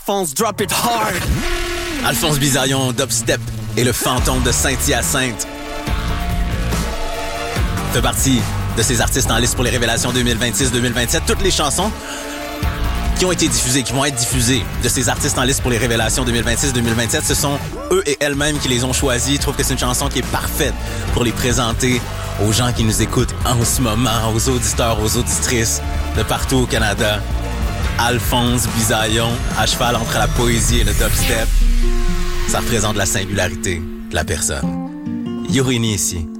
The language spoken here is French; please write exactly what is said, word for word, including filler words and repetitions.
Alphonse, drop it hard! Alphonse Bisaillon, dubstep et le fantôme de Saint-Hyacinthe fait partie de ces artistes en liste pour les révélations deux mille vingt-six deux mille vingt-sept. Toutes les chansons qui ont été diffusées, qui vont être diffusées de ces artistes en liste pour les révélations deux mille vingt-six deux mille vingt-sept, ce sont eux et elles-mêmes qui les ont choisis. Ils trouvent que c'est une chanson qui est parfaite pour les présenter aux gens qui nous écoutent en ce moment, aux auditeurs, aux auditrices de partout au Canada. Alphonse Bisaillon, à cheval entre la poésie et le dubstep. Ça représente la singularité de la personne. Yorini ici.